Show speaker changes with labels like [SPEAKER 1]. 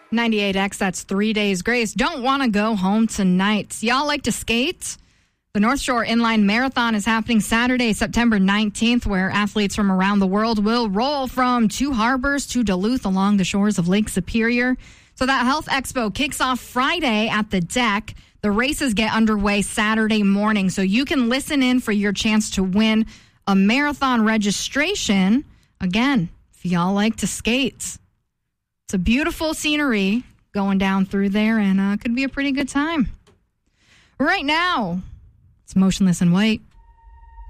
[SPEAKER 1] 98X, that's 3 Days Grace. Don't want to go home tonight. Y'all like to skate? The North Shore Inline Marathon is happening Saturday, September 19th, where athletes from around the world will roll from Two Harbors to Duluth along the shores of Lake Superior. So that Health Expo kicks off Friday at the deck. The races get underway Saturday morning, so you can listen in for your chance to win a marathon registration. Again, if y'all like to skate. It's a beautiful scenery going down through there, and could be a pretty good time. Right now, it's Motionless in White.